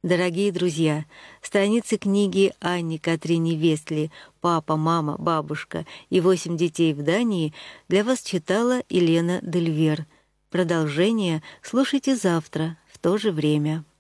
Дорогие друзья, страницы книги Анни Катрине Вестли «Папа, мама, бабушка и 8 детей в Дании» для вас читала Елена Дельвер. Продолжение слушайте завтра в то же время.